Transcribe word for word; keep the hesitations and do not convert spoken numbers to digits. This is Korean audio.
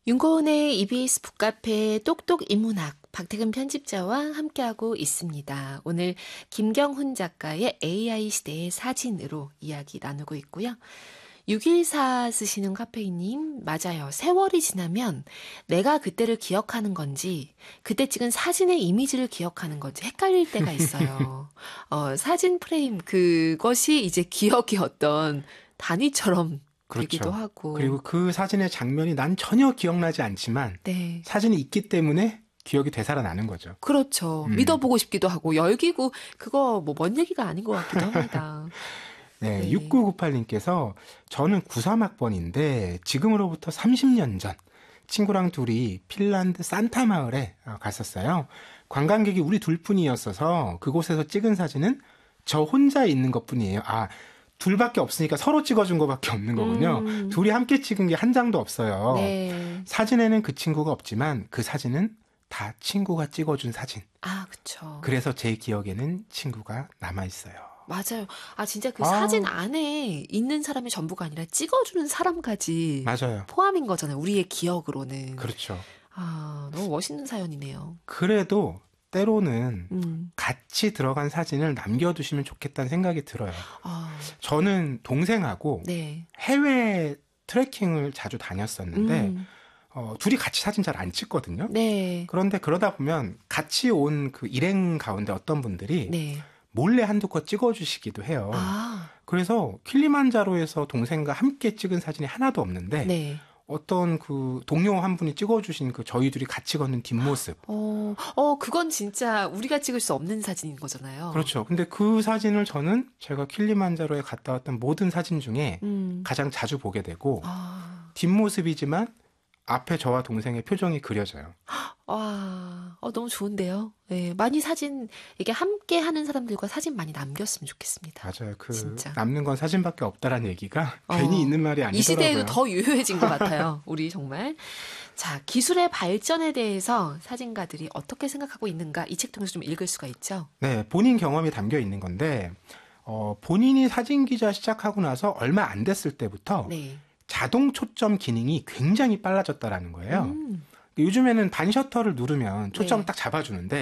윤고은의 이비에스 북카페 똑똑 인문학 박태근 편집자와 함께하고 있습니다. 오늘 김경훈 작가의 에이아이 시대의 사진으로 이야기 나누고 있고요. 육일사 쓰시는 카페이님, 맞아요. 세월이 지나면 내가 그때를 기억하는 건지 그때 찍은 사진의 이미지를 기억하는 건지 헷갈릴 때가 있어요. 어, 사진 프레임 그것이 이제 기억의 어떤 단위처럼 그렇죠. 되기도 하고. 그리고 그 사진의 장면이 난 전혀 기억나지 않지만 네. 사진이 있기 때문에 기억이 되살아나는 거죠. 그렇죠. 음. 믿어보고 싶기도 하고 열기고 그거 뭐 먼 얘기가 아닌 것 같기도 합니다. 네, 네. 육구구팔님께서 저는 구십삼 학번인데 지금으로부터 삼십 년 전 친구랑 둘이 핀란드 산타 마을에 갔었어요. 관광객이 우리 둘뿐이었어서 그곳에서 찍은 사진은 저 혼자 있는 것뿐이에요. 아, 둘밖에 없으니까 서로 찍어준 것밖에 없는 거군요. 음. 둘이 함께 찍은 게 한 장도 없어요. 네. 사진에는 그 친구가 없지만 그 사진은 다 친구가 찍어준 사진. 아, 그쵸. 그래서 제 기억에는 친구가 남아있어요. 맞아요. 아, 진짜 그 아. 사진 안에 있는 사람이 전부가 아니라 찍어주는 사람까지 맞아요. 포함인 거잖아요. 우리의 기억으로는. 그렇죠. 아, 너무 멋있는 사연이네요. 그래도 때로는 음. 같이 들어간 사진을 남겨두시면 좋겠다는 생각이 들어요. 아, 저는 동생하고 네. 해외 트레킹을 자주 다녔었는데 음. 어, 둘이 같이 사진 잘 안 찍거든요. 네. 그런데 그러다 보면 같이 온 그 일행 가운데 어떤 분들이 네. 몰래 한두 컷 찍어주시기도 해요. 아, 그래서 킬리만자로에서 동생과 함께 찍은 사진이 하나도 없는데 네. 어떤 그 동료 한 분이 찍어주신 그 저희 둘이 같이 걷는 뒷모습. 어, 어, 그건 진짜 우리가 찍을 수 없는 사진인 거잖아요. 그렇죠. 근데 그 사진을 저는 제가 킬리만자로에 갔다 왔던 모든 사진 중에 음. 가장 자주 보게 되고 아, 뒷모습이지만 앞에 저와 동생의 표정이 그려져요. 와, 어, 너무 좋은데요. 네, 많이 사진, 이게 함께 하는 사람들과 사진 많이 남겼으면 좋겠습니다. 맞아요. 그 진짜. 남는 건 사진밖에 없다라는 얘기가 어, 괜히 있는 말이 아니더라고요. 이 시대에도 더 유효해진 것 같아요. 우리 정말. 자, 기술의 발전에 대해서 사진가들이 어떻게 생각하고 있는가 이 책 통해서 좀 읽을 수가 있죠. 네, 본인 경험이 담겨 있는 건데 어, 본인이 사진 기자 시작하고 나서 얼마 안 됐을 때부터 네. 자동 초점 기능이 굉장히 빨라졌다라는 거예요. 음. 요즘에는 반셔터를 누르면 초점 네. 딱 잡아주는데